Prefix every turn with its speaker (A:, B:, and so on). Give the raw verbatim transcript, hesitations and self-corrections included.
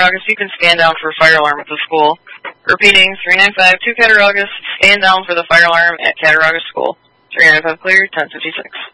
A: Cattaraugus, you can stand down for a fire alarm at the school. Repeating, three nine five two Cattaraugus, stand down for the fire alarm at Cattaraugus School. three nine five clear, ten fifty-six.